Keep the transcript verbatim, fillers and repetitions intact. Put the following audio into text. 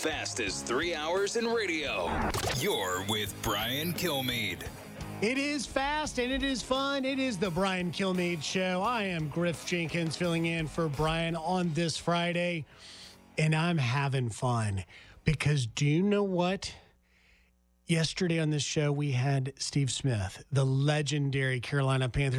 fastest three hours in radio. You're with Brian Kilmeade. It is fast and it is fun. It is the Brian Kilmeade Show. I am Griff Jenkins filling in for Brian on this Friday, and I'm having fun because do you know what? Yesterday on this show, we had Steve Smith, the legendary Carolina Panthers